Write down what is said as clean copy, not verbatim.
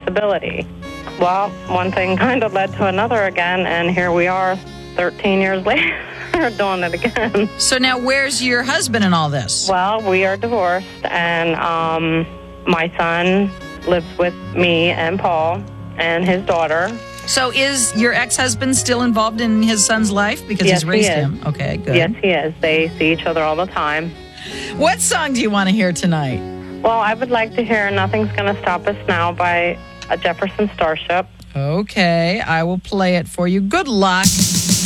responsibility. Well, one thing kind of led to another again, and here we are 13 years later doing it again. So now where's your husband in all this? Well, we are divorced, and my son lives with me and Paul and his daughter. So is your ex-husband still involved in his son's life? Because Yes, he's raised he is. him. Okay, good. Yes, he is. They see each other all the time. What song do you want to hear tonight? Well, I would like to hear Nothing's Gonna Stop Us Now by Jefferson Starship. Okay, I will play it for you. Good luck.